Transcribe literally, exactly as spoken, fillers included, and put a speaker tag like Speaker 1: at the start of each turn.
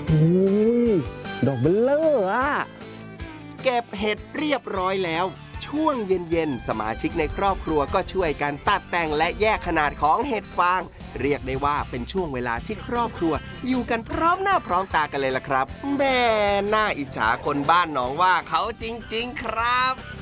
Speaker 1: โอ้ยดอกเบลเลอร์อ่ะ
Speaker 2: เก็บเห็ดเรียบร้อยแล้วช่วงเย็นๆสมาชิกในครอบครัวก็ช่วยกันตัดแต่งและแยกขนาดของเห็ดฟางเรียกได้ว่าเป็นช่วงเวลาที่ครอบครัวอยู่กันพร้อมหน้าพร้อมตากันเลยล่ะครับแม่น่าอิจฉาคนบ้านหนองว่าเขาจริงๆครับ